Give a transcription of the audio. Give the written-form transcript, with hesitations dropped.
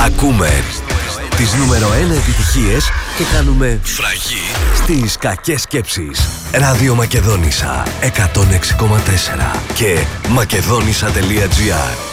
Ακούμε τις νούμερο 1 επιτυχίες και κάνουμε φραγή στις κακές σκέψεις. Ράδιο Μακεδόνισσα 106,4 και μακεδόνισσα.gr.